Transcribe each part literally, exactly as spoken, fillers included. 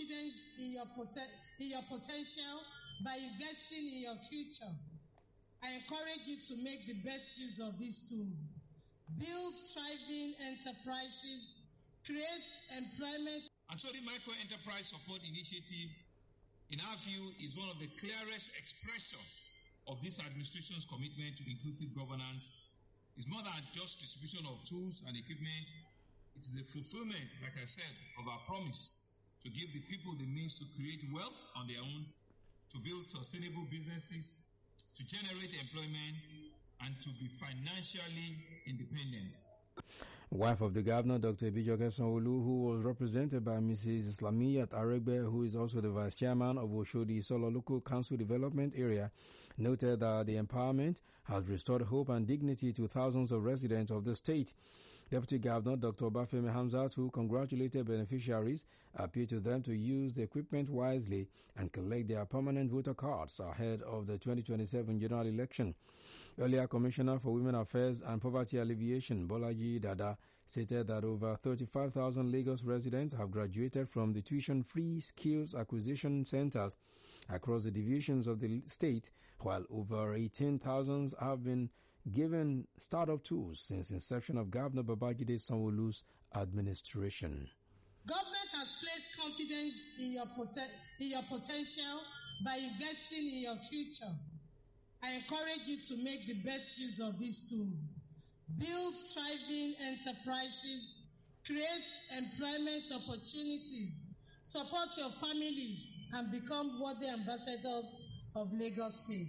confidence in your poten- in your potential by investing in your future. I encourage you to make the best use of these tools. Build thriving enterprises, create employment. And so the Micro Enterprise Support Initiative, in our view, is one of the clearest expressions of this administration's commitment to inclusive governance. It's more than just distribution of tools and equipment. It is the fulfillment, like I said, of our promise to give the people the means to create wealth on their own, to build sustainable businesses, to generate employment, and to be financially independent. Wife of the governor, Doctor Ibijoke Sanwo-Olu, who was represented by Missus Islamiyat Aregbe, who is also the vice chairman of Oshodi Solo Local Council Development Area, noted that the empowerment has restored hope and dignity to thousands of residents of the state. Deputy Governor Doctor Obafemi Hamzat, who congratulated beneficiaries, appealed to them to use the equipment wisely and collect their permanent voter cards ahead of the twenty twenty-seven general election. Earlier, Commissioner for Women Affairs and Poverty Alleviation, Bolaji Dada, stated that over thirty-five thousand Lagos residents have graduated from the tuition-free skills acquisition centers across the divisions of the state, while over eighteen thousand have been given startup tools since inception of Governor Babajide Sanwo-Olu's administration. Government has placed confidence in your poten- in your potential by investing in your future. I encourage you to make the best use of these tools. Build thriving enterprises, create employment opportunities, support your families, and become worthy ambassadors of Lagos State.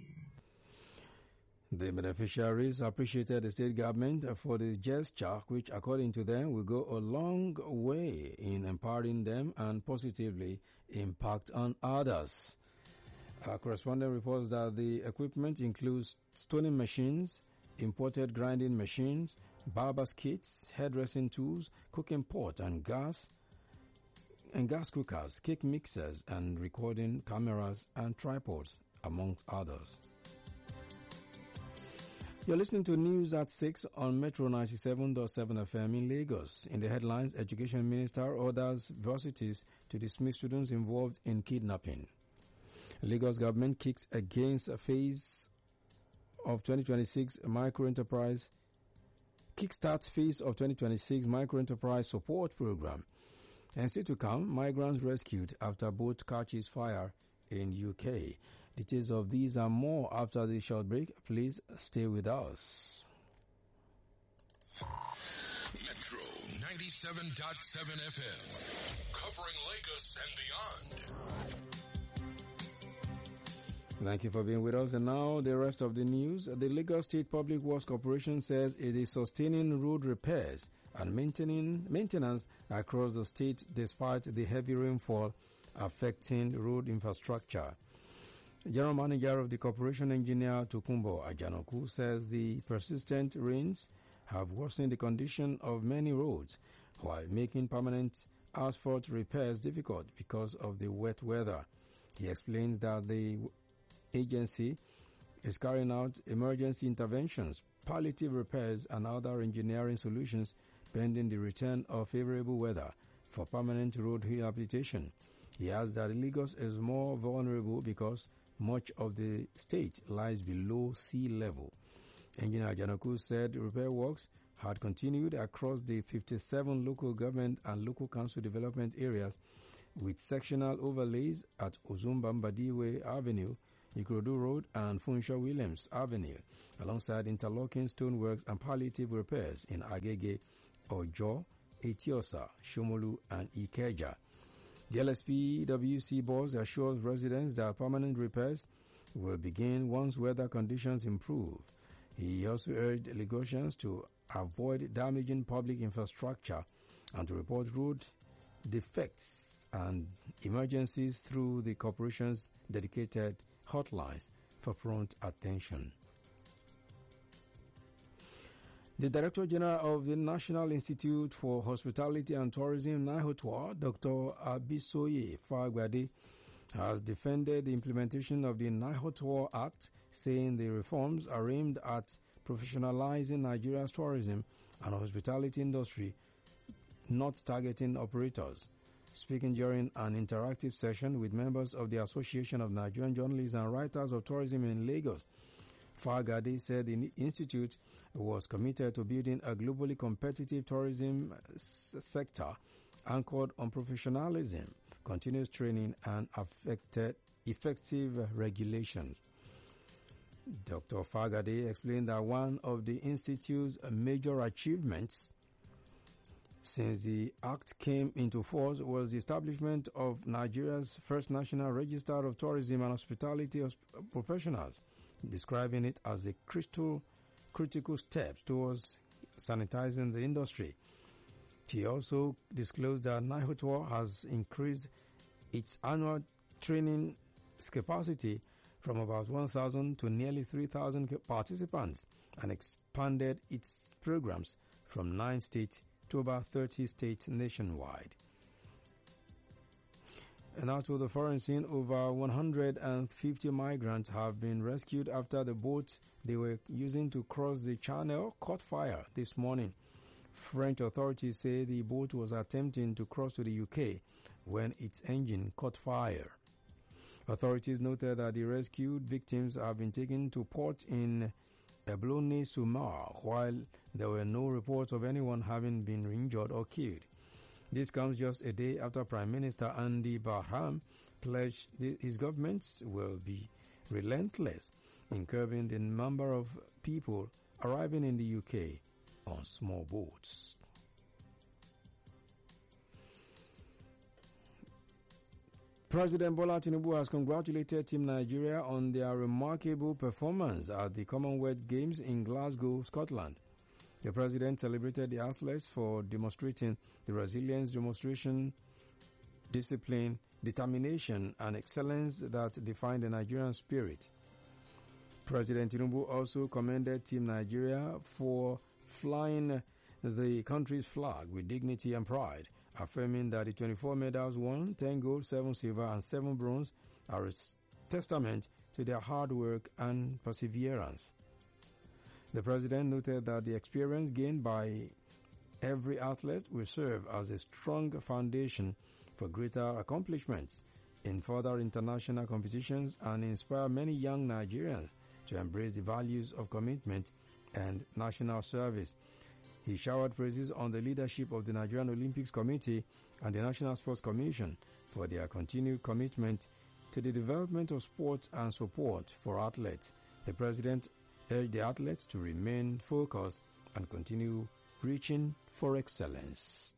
The beneficiaries appreciated the state government for the gesture, which, according to them, will go a long way in empowering them and positively impact on others. Our correspondent reports that the equipment includes stoning machines, imported grinding machines, barber's kits, hairdressing tools, cooking pot and gas, and gas cookers, cake mixers, and recording cameras and tripods, amongst others. You're listening to News at six on Metro ninety-seven point seven F M in Lagos. In the headlines, Education Minister orders varsities to dismiss students involved in kidnapping. Lagos government kicks against a phase of twenty twenty-six micro-enterprise, kickstarts phase of twenty twenty-six micro-enterprise support program. And still to come, migrants rescued after boat catches fire in U K. Details of these and more after this short break. Please stay with us. Metro ninety-seven point seven F M, covering Lagos and beyond. Thank you for being with us. And now the rest of the news. The Lagos State Public Works Corporation says it is sustaining road repairs and maintaining maintenance across the state despite the heavy rainfall affecting road infrastructure. General Manager of the Corporation, Engineer Tokunbo Ajanoku, says the persistent rains have worsened the condition of many roads while making permanent asphalt repairs difficult because of the wet weather. He explains that the agency is carrying out emergency interventions, palliative repairs, and other engineering solutions pending the return of favorable weather for permanent road rehabilitation. He adds that Lagos is more vulnerable because much of the state lies below sea level. Engineer Janoku said repair works had continued across the fifty-seven local government and local council development areas with sectional overlays at Ozumbambadiwe Avenue, Ikorodu Road and Funshaw Williams Avenue, alongside interlocking stoneworks and palliative repairs in Agege, Ojo, Etiosa, Shomolu and Ikeja. The L S P W C boss assures residents that permanent repairs will begin once weather conditions improve. He also urged Lagosians to avoid damaging public infrastructure and to report road defects and emergencies through the corporation's dedicated hotlines for prompt attention. The Director General of the National Institute for Hospitality and Tourism, NIHOTOUR, Doctor Abisoye Fagbade, has defended the implementation of the NIHOTOUR Act, saying the reforms are aimed at professionalizing Nigeria's tourism and hospitality industry, not targeting operators. Speaking during an interactive session with members of the Association of Nigerian Journalists and Writers of Tourism in Lagos, Fagade said the institute was committed to building a globally competitive tourism s- sector anchored on professionalism, continuous training, and affected, effective regulations. Doctor Fagade explained that one of the institute's major achievements since the Act came into force was the establishment of Nigeria's first national register of tourism and hospitality professionals, describing it as a critical, critical step towards sanitizing the industry. He also disclosed that NIHOTOUR has increased its annual training capacity from about one thousand to nearly three thousand participants and expanded its programs from nine states to about thirty states nationwide. And now to the foreign scene, over one hundred fifty migrants have been rescued after the boat they were using to cross the channel caught fire this morning. French authorities say the boat was attempting to cross to the U K when its engine caught fire. Authorities noted that the rescued victims have been taken to port in Ebloune-sur-Mer, while there were no reports of anyone having been injured or killed. This comes just a day after Prime Minister Andy Barham pledged his government will be relentless in curbing the number of people arriving in the U K on small boats. President Bola Tinubu has congratulated Team Nigeria on their remarkable performance at the Commonwealth Games in Glasgow, Scotland. The president celebrated the athletes for demonstrating the resilience, demonstration, discipline, determination, and excellence that define the Nigerian spirit. President Tinubu also commended Team Nigeria for flying the country's flag with dignity and pride, affirming that the twenty-four medals won, ten gold, seven silver, and seven bronze, are a testament to their hard work and perseverance. The president noted that the experience gained by every athlete will serve as a strong foundation for greater accomplishments in further international competitions and inspire many young Nigerians to embrace the values of commitment and national service. He showered praises on the leadership of the Nigerian Olympics Committee and the National Sports Commission for their continued commitment to the development of sport and support for athletes. The president urged the athletes to remain focused and continue reaching for excellence.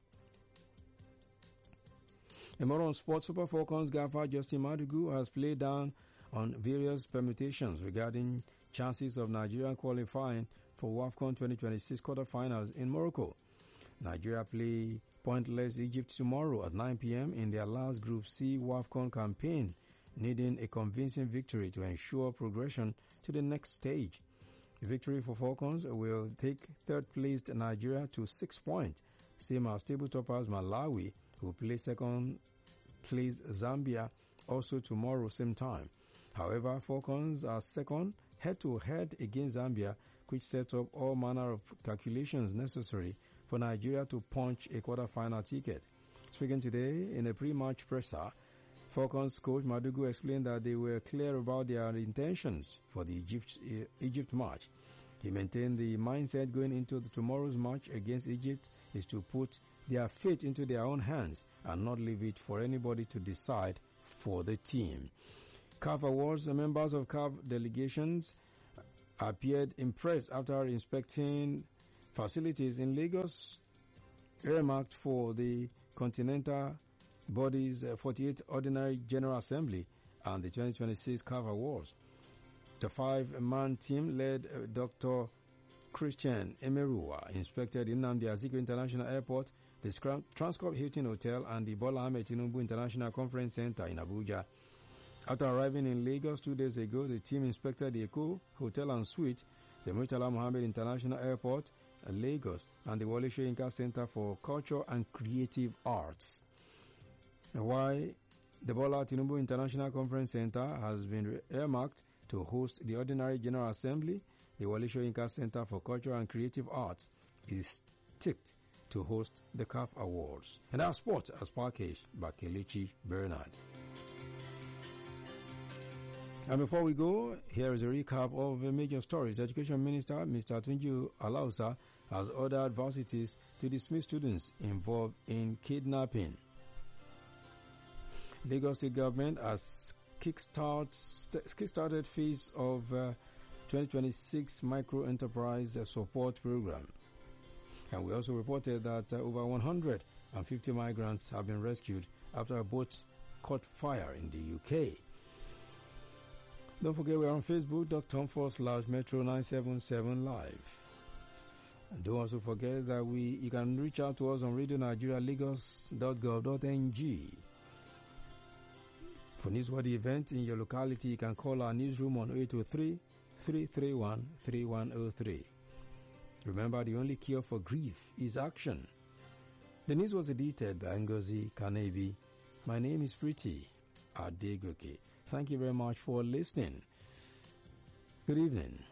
A more on sports, Super Falcons gaffer Justin Madugu has played down on various permutations regarding chances of Nigeria qualifying for WAFCON twenty twenty-six quarterfinals in Morocco. Nigeria play pointless Egypt tomorrow at nine p.m. in their last Group C WAFCON campaign, needing a convincing victory to ensure progression to the next stage. The victory for Falcons will take third-placed Nigeria to six points, same as table-toppers Malawi, who play second-placed Zambia, also tomorrow same time. However, Falcons are second head-to-head against Zambia, which sets up all manner of calculations necessary for Nigeria to punch a quarter-final ticket. Speaking today in a pre-match presser, Falcons coach Madugu explained that they were clear about their intentions for the Egypt, uh, Egypt match. He maintained the mindset going into the tomorrow's match against Egypt is to put their fate into their own hands and not leave it for anybody to decide for the team. C A F Awards, members of C A F delegations appeared impressed after inspecting facilities in Lagos earmarked for the Continental Body's forty-eighth Ordinary General Assembly and the twenty twenty-six C A F Awards. The five-man team led uh, Doctor Christian Emeruwa inspected Nnamdi Azikiwe International Airport, the Transcorp Hilton Hotel, and the Bola Ahmed Tinubu International Conference Center in Abuja. After arriving in Lagos two days ago, the team inspected the Eko Hotel and Suite, the Murtala Mohammed International Airport, uh, Lagos, and the Wole Soyinka Center for Culture and Creative Arts. Why the Bola Tinubu International Conference Center has been earmarked to host the Ordinary General Assembly, the Wole Soyinka Center for Culture and Creative Arts is ticked to host the C A F Awards. And our sport as packaged by Kelechi Bernard. And before we go, here is a recap of the major stories. Education Minister Mister Tunji Alausa has ordered varsities to dismiss students involved in kidnapping. Lagos State Government has kickstart, kickstarted phase of uh, twenty twenty-six Micro Enterprise Support Program. And we also reported that uh, over one hundred fifty migrants have been rescued after a boat caught fire in the U K. Don't forget we're on Facebook dot com forward slash Metro nine seven seven live. And don't also forget that we you can reach out to us on Radio Nigeria Lagos dot gov dot n g. For newsworthy event in your locality, you can call our newsroom on eight oh three, three three one, three one oh three. Remember, the only cure for grief is action. The news was edited by Ngozi Kanebi. My name is Pretty Adegoke. Thank you very much for listening. Good evening.